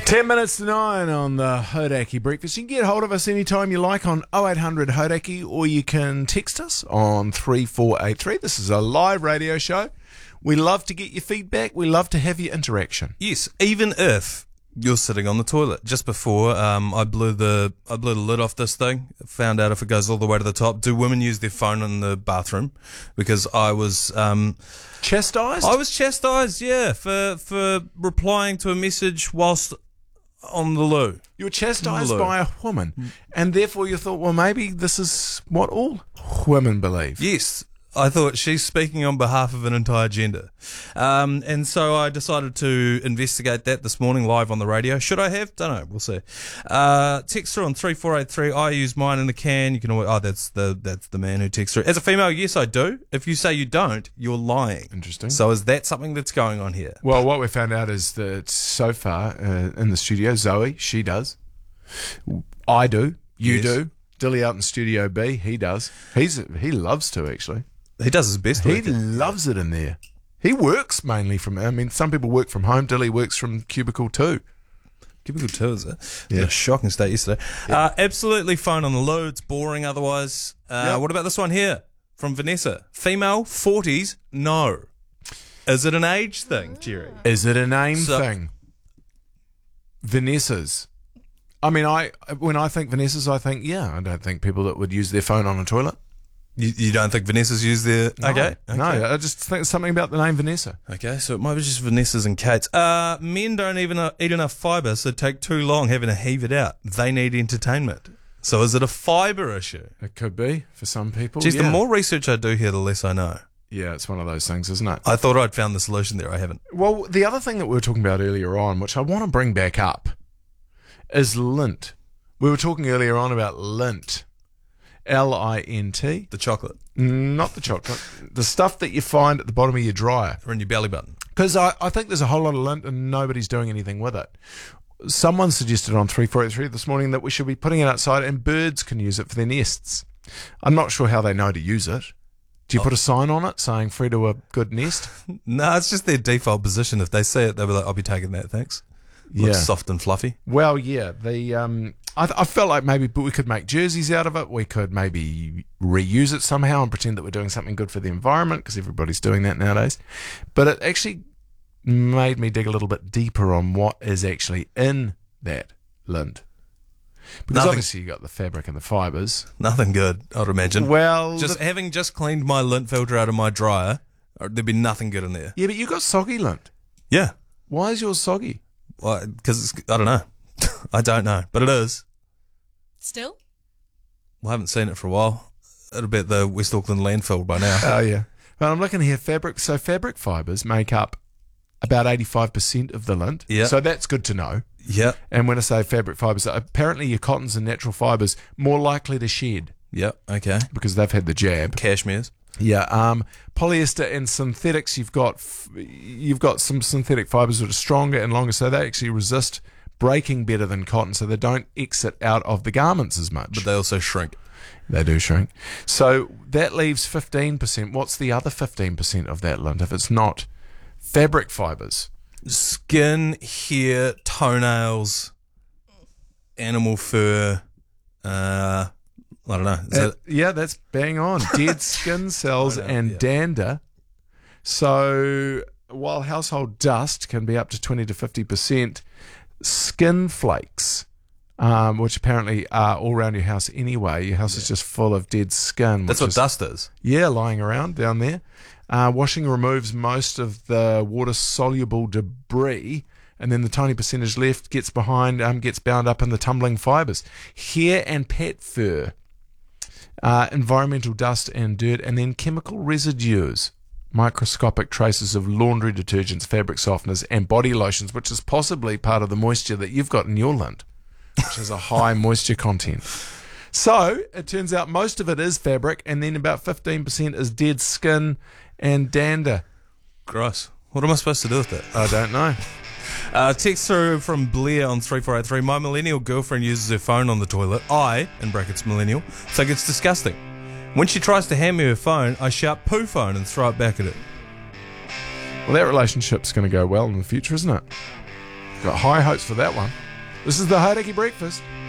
10 minutes to 9 on the Hodaki Breakfast. You can get hold of us anytime you like on 0800 Hodaki, or you can text us on 3483. This is a live radio show. We love to get your feedback. We love to have your interaction. Yes, even if you're sitting on the toilet. Just before, I blew the lid off this thing. Found out if it goes all the way to the top. Do women use their phone in the bathroom? Because I was Chastised? I was chastised, yeah, for replying to a message whilst on the loo. You were chastised by a woman, and therefore you thought, well, maybe this is what all women believe. Yes. I thought she's speaking on behalf of an entire gender. And so I decided to investigate that this morning live on the radio. Should I have? Don't know. We'll see. Text through on 3483. I use mine in the can. You can always, that's the man who texts through. As a female, yes, I do. If you say you don't, you're lying. Interesting. So is that something that's going on here? Well, what we found out is that so far in the studio, Zoe, she does. I do. You do. Dilly out in Studio B, he does. He loves to, actually. He does his best. He loves it in there. He works mainly from, I mean, some people work from home. Dilly works from Cubicle 2. Cubicle 2, is it? Yeah. A shocking state yesterday. Yeah. Absolutely phone on the loo. It's boring otherwise. What about this one here from Vanessa? Female, 40s, no. Is it an age thing, Jerry? Is it a name thing? Vanessa's. I mean, when I think Vanessa's, I think, I don't think people that would use their phone on a toilet. You don't think Vanessa's use their... No, okay. No, I just think there's something about the name Vanessa. Okay, so it might be just Vanessa's and Kate's. Men don't even eat enough fibre, so take too long having to heave it out. They need entertainment. So is it a fibre issue? It could be, for some people. Geez, the more research I do here, the less I know. Yeah, it's one of those things, isn't it? I thought I'd found the solution there. I haven't. Well, the other thing that we were talking about earlier on, which I want to bring back up, is lint. We were talking earlier on about lint. L-I-N-T. The chocolate. Not the chocolate. The stuff that you find at the bottom of your dryer. Or in your belly button. Because I think there's a whole lot of lint and nobody's doing anything with it. Someone suggested on 3483 this morning that we should be putting it outside and birds can use it for their nests. I'm not sure how they know to use it. Do you put a sign on it saying free to a good nest? No, it's just their default position. If they see it, they'll be like, I'll be taking that, thanks. Looks soft and fluffy. Well, yeah. I felt like maybe we could make jerseys out of it. We could maybe reuse it somehow and pretend that we're doing something good for the environment, because everybody's doing that nowadays. But it actually made me dig a little bit deeper on what is actually in that lint. Because obviously you got the fabric and the fibres. Nothing good, I'd imagine. Well, having just cleaned my lint filter out of my dryer, there'd be nothing good in there. Yeah, but you got soggy lint. Yeah. Why is yours soggy? Well, because I don't know. I don't know, but it is. Still? Well, I haven't seen it for a while. It'll be at the West Auckland landfill by now. Oh, yeah. Well, I'm looking here. Fabric fibres make up about 85% of the lint. Yeah. So that's good to know. Yeah. And when I say fabric fibres, apparently your cottons and natural fibres more likely to shed. Yeah. Okay. Because they've had the jab. Cashmere's. Yeah. Polyester and synthetics. You've got some synthetic fibres that are stronger and longer, so they actually resist breaking better than cotton, so they don't exit out of the garments as much. But they also shrink. They do shrink. So that leaves 15%. What's the other 15% of that lint if it's not fabric fibres? Skin, hair, toenails, animal fur. I don't know. Yeah, that's bang on. Dead skin cells and dander. So while household dust can be up to 20 to 50%, skin flakes, which apparently are all around your house anyway. Your house is just full of dead skin. That's what dust is. Yeah, lying around down there. Washing removes most of the water-soluble debris, and then the tiny percentage left gets bound up in the tumbling fibres. Hair and pet fur, environmental dust and dirt, and then chemical residues. Microscopic traces of laundry detergents, fabric softeners, and body lotions, which is possibly part of the moisture that you've got in your lint, which has a high moisture content. So it turns out most of it is fabric, and then about 15% is dead skin and dander. Gross. What am I supposed to do with that? I don't know. Text through from Blair on 3483. My millennial girlfriend uses her phone on the toilet. I, in brackets millennial, think it's disgusting. When she tries to hand me her phone, I shout poo phone and throw it back at her. Well, that relationship's going to go well in the future, isn't it? Got high hopes for that one. This is the Hauraki Breakfast.